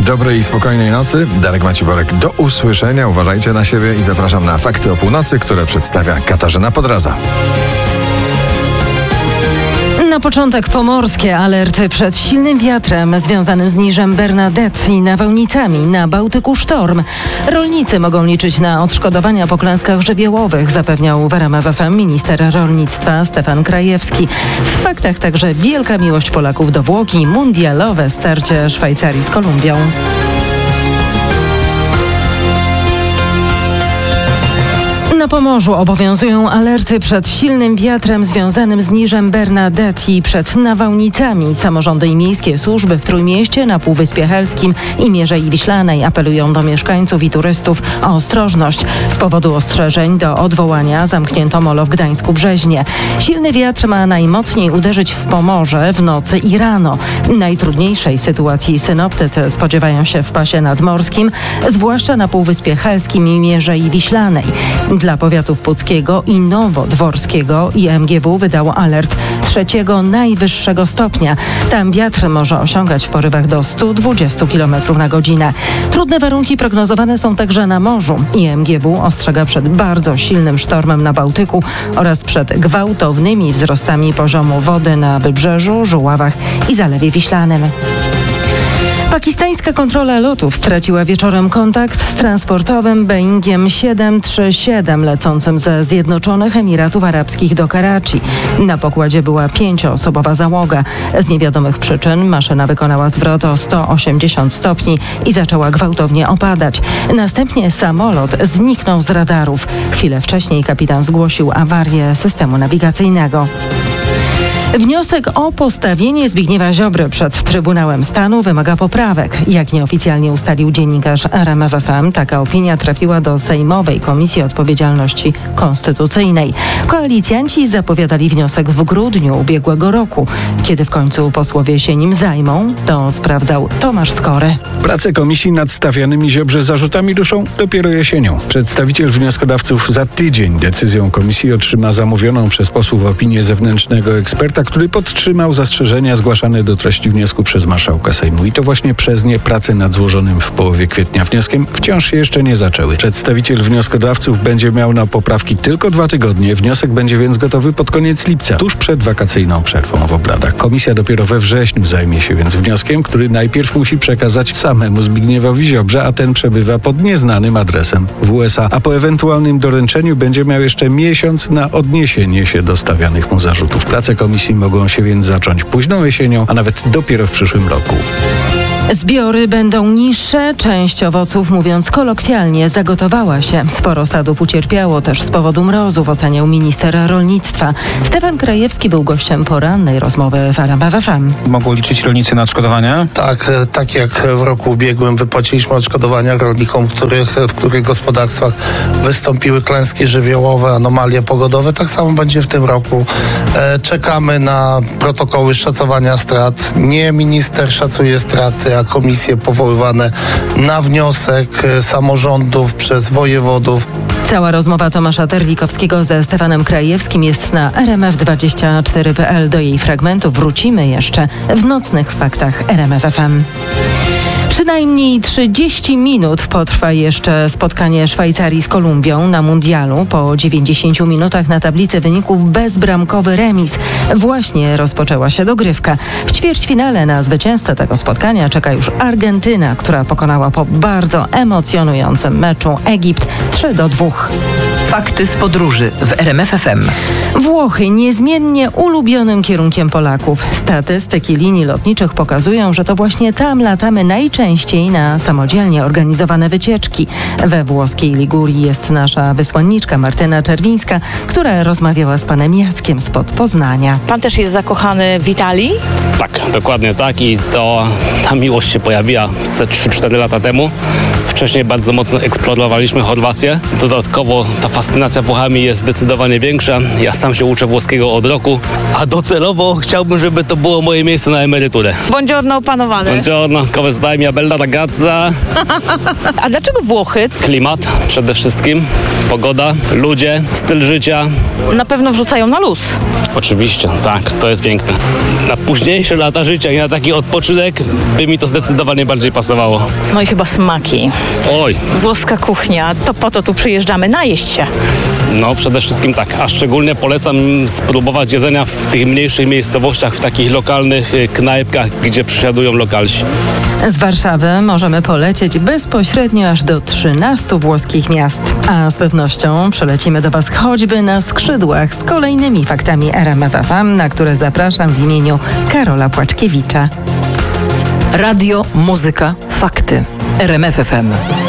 Dobrej i spokojnej nocy. Darek Maciborek, do usłyszenia. Uważajcie na siebie i zapraszam na Fakty o północy, które przedstawia Katarzyna Podraza. Na początek pomorskie alerty przed silnym wiatrem związanym z niżem Bernadette i nawałnicami na Bałtyku sztorm. Rolnicy mogą liczyć na odszkodowania po klęskach żywiołowych, zapewniał w RMF FM minister rolnictwa Stefan Krajewski. W faktach także wielka miłość Polaków do Włoch i mundialowe starcie Szwajcarii z Kolumbią. Na Pomorzu obowiązują alerty przed silnym wiatrem związanym z niżem Bernadette i przed nawałnicami. Samorządy i miejskie służby w Trójmieście, na Półwyspie Helskim i Mierzei Wiślanej apelują do mieszkańców i turystów o ostrożność. Z powodu ostrzeżeń do odwołania zamknięto molo w Gdańsku-Brzeźnie. Silny wiatr ma najmocniej uderzyć w Pomorze w nocy i rano. Najtrudniejszej sytuacji synoptycy spodziewają się w pasie nadmorskim, zwłaszcza na Półwyspie Helskim i Mierzei Wiślanej. Dla powiatów puckiego i nowodworskiego IMGW wydało alert 3. najwyższego stopnia. Tam wiatr może osiągać w porywach do 120 km na godzinę. Trudne warunki prognozowane są także na morzu. IMGW ostrzega przed bardzo silnym sztormem na Bałtyku oraz przed gwałtownymi wzrostami poziomu wody na Wybrzeżu, Żuławach i Zalewie Wiślanym. Pakistańska kontrola lotów straciła wieczorem kontakt z transportowym Boeingiem 737 lecącym ze Zjednoczonych Emiratów Arabskich do Karachi. Na pokładzie była 5-osobowa załoga. Z niewiadomych przyczyn maszyna wykonała zwrot o 180 stopni i zaczęła gwałtownie opadać. Następnie samolot zniknął z radarów. Chwilę wcześniej kapitan zgłosił awarię systemu nawigacyjnego. Wniosek o postawienie Zbigniewa Ziobry przed Trybunałem Stanu wymaga poprawek. Jak nieoficjalnie ustalił dziennikarz RMF FM, taka opinia trafiła do Sejmowej Komisji Odpowiedzialności Konstytucyjnej. Koalicjanci zapowiadali wniosek w grudniu ubiegłego roku. Kiedy w końcu posłowie się nim zajmą, to sprawdzał Tomasz Skory. Prace komisji nad stawianymi Ziobrze zarzutami ruszą dopiero jesienią. Przedstawiciel wnioskodawców za tydzień decyzją komisji otrzyma zamówioną przez posłów opinię zewnętrznego eksperta, który podtrzymał zastrzeżenia zgłaszane do treści wniosku przez marszałka Sejmu. I to właśnie przez nie prace nad złożonym w połowie kwietnia wnioskiem wciąż się jeszcze nie zaczęły. Przedstawiciel wnioskodawców będzie miał na poprawki tylko 2 tygodnie. Wniosek będzie więc gotowy pod koniec lipca, tuż przed wakacyjną przerwą w obradach. Komisja dopiero we wrześniu zajmie się więc wnioskiem, który najpierw musi przekazać samemu Zbigniewowi Ziobrze, a ten przebywa pod nieznanym adresem w USA. A po ewentualnym doręczeniu będzie miał jeszcze miesiąc na odniesienie się do stawianych mu zarzutów. Prace komisji mogą się więc zacząć późną jesienią, a nawet dopiero w przyszłym roku. Zbiory będą niższe, część owoców, mówiąc kolokwialnie, zagotowała się. Sporo sadów ucierpiało też z powodu mrozów, oceniał minister rolnictwa. Stefan Krajewski był gościem porannej rozmowy w RMF FM. Mogą liczyć rolnicy na odszkodowania? Tak jak w roku ubiegłym wypłaciliśmy odszkodowania rolnikom, w których gospodarstwach wystąpiły klęski żywiołowe, anomalie pogodowe, tak samo będzie w tym roku. Czekamy na protokoły szacowania strat. Nie minister szacuje straty, a komisje powoływane na wniosek samorządów przez wojewodów. Cała rozmowa Tomasza Terlikowskiego ze Stefanem Krajewskim jest na rmf24.pl. Do jej fragmentów wrócimy jeszcze w nocnych faktach RMF FM. Przynajmniej 30 minut potrwa jeszcze spotkanie Szwajcarii z Kolumbią na mundialu. Po 90 minutach na tablicy wyników bezbramkowy remis. Właśnie rozpoczęła się dogrywka. W ćwierćfinale na zwycięzcę tego spotkania czeka już Argentyna, która pokonała po bardzo emocjonującym meczu Egipt 3-2. Fakty z podróży w RMF FM. Włochy niezmiennie ulubionym kierunkiem Polaków. Statystyki linii lotniczych pokazują, że to właśnie tam latamy najczęściej na samodzielnie organizowane wycieczki. We włoskiej Ligurii jest nasza wysłanniczka Martyna Czerwińska, która rozmawiała z panem Jackiem spod Poznania. Pan też jest zakochany w Italii? Tak, dokładnie tak i ta miłość się pojawiła 3-4 lata temu. Wcześniej bardzo mocno eksplorowaliśmy Chorwację. Dodatkowo ta fascynacja Włochami jest zdecydowanie większa. Ja sam się uczę włoskiego od roku, a docelowo chciałbym, żeby to było moje miejsce na emeryturę. Buongiorno, panowane. Buongiorno, come stai mia bella ragazza. A dlaczego Włochy? Klimat przede wszystkim, pogoda, ludzie, styl życia. Na pewno wrzucają na luz. Oczywiście, tak, to jest piękne. Na późniejsze lata życia i na taki odpoczynek by mi to zdecydowanie bardziej pasowało. No i chyba smaki. Oj, Włoska kuchnia, to po to tu przyjeżdżamy, najeść się. no przede wszystkim tak, a szczególnie polecam spróbować jedzenia w tych mniejszych miejscowościach, w takich lokalnych knajpkach, gdzie przysiadują lokalsi. Z Warszawy możemy polecieć bezpośrednio aż do 13 włoskich miast. A z pewnością przelecimy do Was choćby na skrzydłach z kolejnymi faktami RMF FM, na które zapraszam w imieniu Karola Płaczkiewicza. Radio, muzyka, fakty. RMF FM.